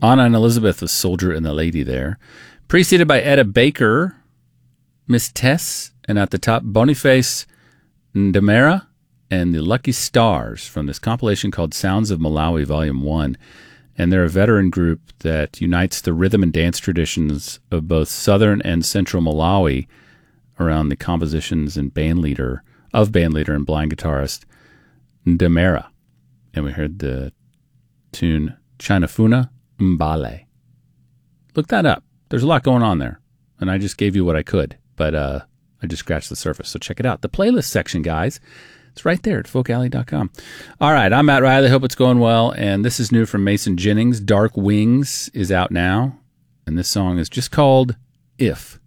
Anna and Elizabeth with Soldier and the Lady there. Preceded by Etta Baker, Miss Tess, and at the top, Boniface Ndamera and the Lucky Stars from this compilation called Sounds of Malawi, Volume 1. And they're a veteran group that unites the rhythm and dance traditions of both southern and central Malawi around the compositions and bandleader and blind guitarist Ndamera. And we heard the tune Chinafuna Mbale. Look that up. There's a lot going on there. And I just gave you what I could, but I just scratched the surface. So check it out. The playlist section, guys. It's right there at folkalley.com. All right, I'm Matt Riley. Hope it's going well. And this is new from Mason Jennings. Dark Wings is out now. And this song is just called If.